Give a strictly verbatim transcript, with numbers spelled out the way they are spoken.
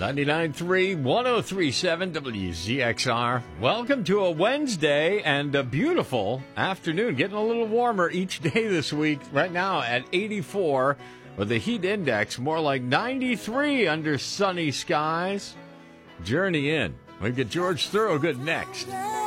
ninety-nine point three, one oh three point seven W Z X R. Welcome to a Wednesday and a beautiful afternoon. Getting a little warmer each day this week. Right now at eighty-four with the heat index more like ninety-three under sunny skies. Journey in. We've got George Thorogood next.